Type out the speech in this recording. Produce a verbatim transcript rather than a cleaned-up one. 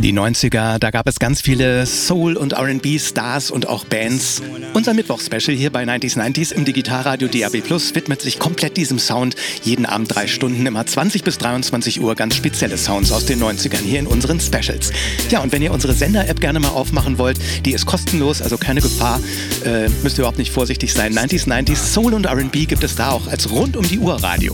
Die neunziger, da gab es ganz viele Soul- und R and B-Stars und auch Bands. Unser Mittwoch-Special hier bei neunzig neunzig im Digitalradio D A B Plus widmet sich komplett diesem Sound. Jeden Abend drei Stunden, immer zwanzig bis dreiundzwanzig Uhr, ganz spezielle Sounds aus den neunzigern hier in unseren Specials. Ja, und wenn ihr unsere Sender-App gerne mal aufmachen wollt, die ist kostenlos, also keine Gefahr, äh, müsst ihr überhaupt nicht vorsichtig sein. neunzig neunzig Soul und R and B gibt es da auch als rund-um-die-Uhr-Radio.